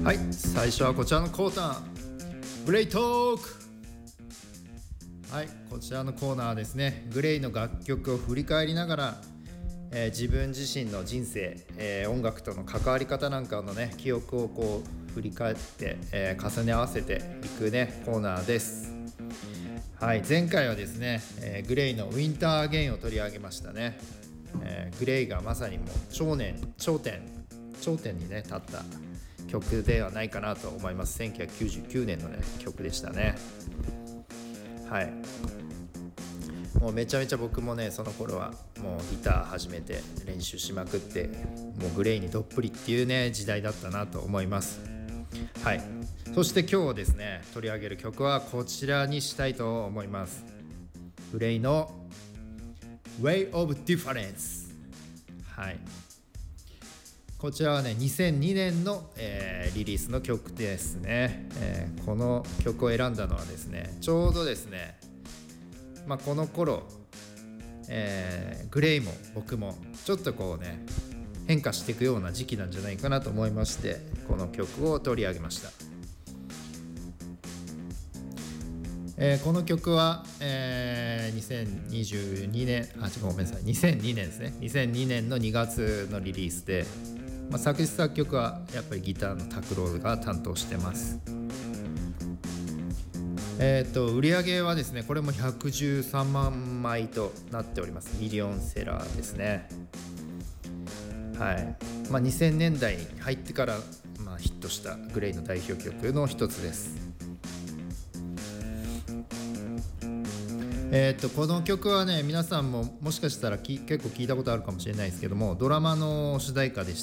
はい、最初はこちらのコーナー、グレイトーク。はい、こちらのコーナーはですね、グレイの楽曲を振り返りながら、自分自身の人生、音楽との関わり方なんかのね、記憶をこう振り返って、重ね合わせていくねコーナーです。はい、前回はですね、グレイのウィンターアゲインを取り上げましたね。グレイがまさにもう頂点にね立った曲ではないかなと思います。1999年のね曲でしたね。はい、もうめちゃめちゃ僕もねその頃はもうギター始めて練習しまくって、もうグレイにどっぷりっていうね時代だったなと思います。はい、そして今日ですね取り上げる曲はこちらにしたいと思います。グレイの Way of Difference。 はい、こちらはね2002年の、リリースの曲ですね。この曲を選んだのはですね、ちょうどですね、この頃、グレイも僕もちょっとこうね変化していくような時期なんじゃないかなと思いまして、この曲を取り上げました。この曲は、2022年ごめんなさい2002年ですね。2002年の2月のリリースで、作詞作曲はやっぱりギターの拓郎が担当してます。売り上げはですね、これも113万枚となっております。ミリオンセラーですね。はい、2000年代に入ってから、ヒットしたグレイの代表曲の一つです。この曲はね、皆さんももしかしたら結構聞いたことあるかもしれないですけども、ドラマの主題歌でして、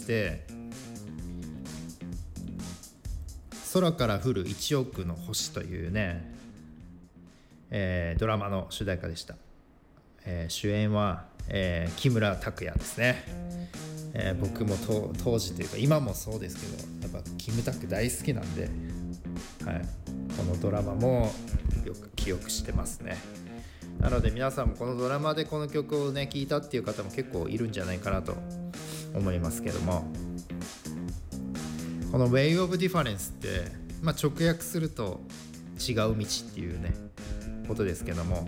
空から降る1億の星というね、ドラマの主題歌でした。主演は、木村拓哉ですね。僕も当時というか今もそうですけど、やっぱキムタク大好きなんで、はい、このドラマもよく記憶してますね。なので皆さんもこのドラマでこの曲をね聴いたっていう方も結構いるんじゃないかなと思いますけども、この Way of Difference って、直訳すると違う道っていうねことですけども、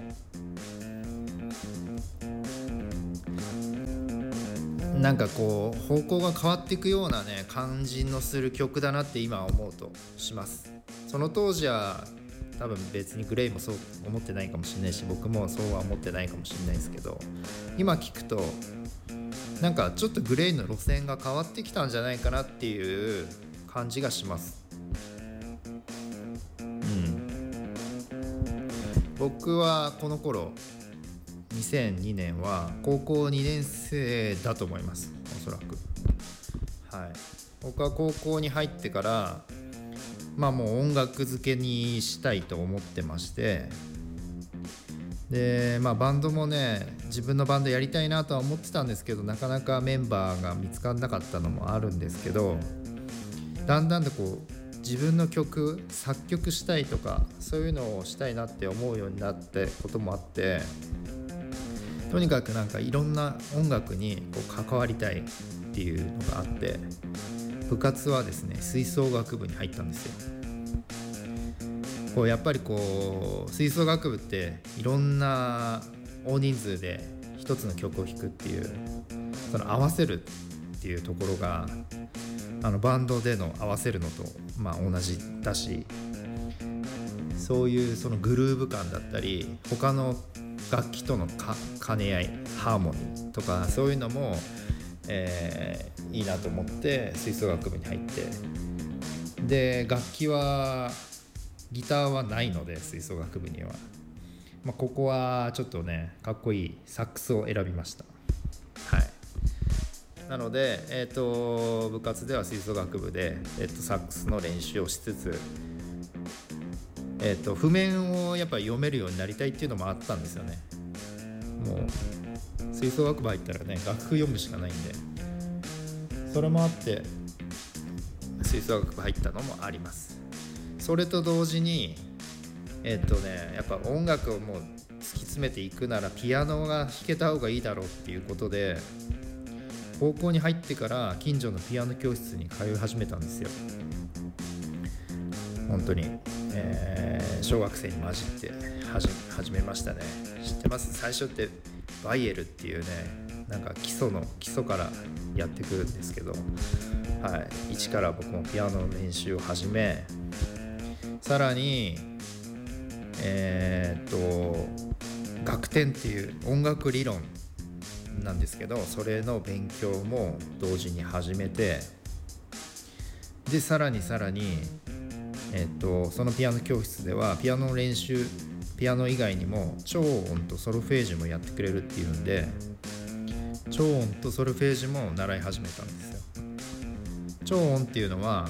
なんかこう方向が変わっていくようなね感じのする曲だなって今思うとします。その当時は多分別にグレイもそう思ってないかもしれないし、僕もそうは思ってないかもしれないですけど、今聞くとなんかちょっとグレイの路線が変わってきたんじゃないかなっていう感じがします。僕はこの頃2002年は高校2年生だと思います、おそらく。はい、僕は高校に入ってからもう音楽漬けにしたいと思ってまして、でバンドもね自分のバンドやりたいなとは思ってたんですけど、なかなかメンバーが見つからなかったのもあるんですけど、だんだんとこう自分の曲作曲したいとかそういうのをしたいなって思うようになってこともあって、とにかくなんかいろんな音楽にこう関わりたいっていうのがあって、部活はですね吹奏楽部に入ったんですよ。こうやっぱりこう吹奏楽部っていろんな大人数で一つの曲を弾くっていう、その合わせるっていうところがバンドでの合わせるのと同じだし、そういうそのグルーヴ感だったり他の楽器との兼ね合い、ハーモニーとかそういうのも、いいなと思って吹奏楽部に入って、で楽器はギターはないので吹奏楽部には、ここはちょっとねかっこいいサックスを選びました。はい、なので、部活では吹奏楽部で、サックスの練習をしつつ、譜面をやっぱり読めるようになりたいっていうのもあったんですよね。もう吹奏楽部入ったらね楽譜読むしかないんで、それもあって吹奏楽部入ったのもあります。それと同時にやっぱ音楽をもう突き詰めていくならピアノが弾けた方がいいだろうっていうことで、 高校に入ってから近所のピアノ教室に通い始めたんですよ。本当に、小学生に混じって始めましたね。知ってます？最初ってバイエルっていうね、なんか基礎からやってくるんですけど、はい、一から僕もピアノの練習を始め、さらに楽典っていう音楽理論なんですけど、それの勉強も同時に始めて、でさらにそのピアノ教室ではピアノの練習、ピアノ以外にも超音とソルフェージュもやってくれるっていうんで、超音とソルフェージュも習い始めたんですよ。超音っていうのは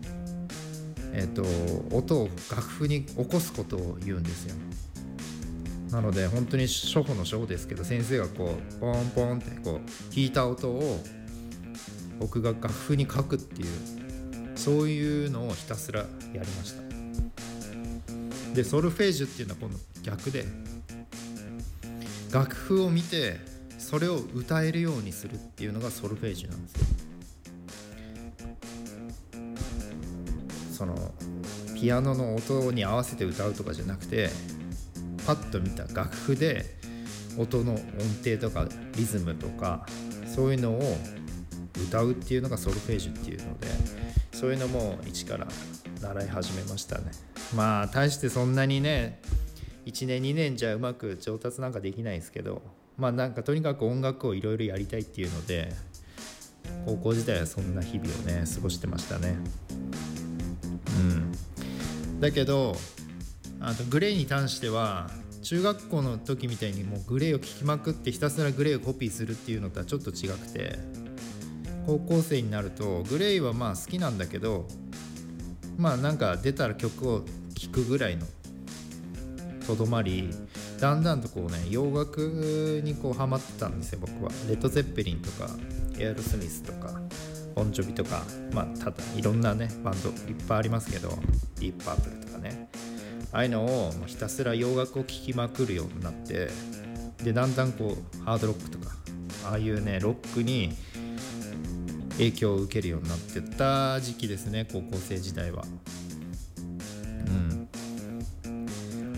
音を楽譜に起こすことを言うんですよ。なので本当に初歩の初歩ですけど、先生がこうポンポンってこう弾いた音を僕が楽譜に書くっていう、そういうのをひたすらやりました。でソルフェージュっていうのは今度逆で、楽譜を見てそれを歌えるようにするっていうのがソルフェージュなんですよ。そのピアノの音に合わせて歌うとかじゃなくて、パッと見た楽譜で音の音程とかリズムとかそういうのを歌うっていうのがソルフェージュっていうので、そういうのも一から習い始めましたね。まあ大してそんなにね1年2年じゃうまく上達なんかできないですけど、まあなんかとにかく音楽をいろいろやりたいっていうので、高校時代はそんな日々をね過ごしてましたね。だけどグレイに関しては中学校の時みたいにもうグレイを聴きまくってひたすらグレイをコピーするっていうのとはちょっと違くて、高校生になるとグレイはまあ好きなんだけど、まあなんか出たら曲を聴くぐらいのとどまり、だんだんとこうね洋楽にこうハマってたんですよ。僕はレッド・ゼッペリンとかエアロスミスとかボンジョビとか、まあただいろんなねバンドいっぱいありますけど、ディープパープルとかね、ああいうのをもうひたすら洋楽を聴きまくるようになって、でだんだんこうハードロックとかああいうねロックに影響を受けるようになってった時期ですね、高校生時代は。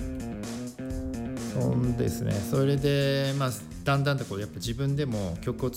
そうですね。それでまあだんだんとこうやっぱ自分でも曲を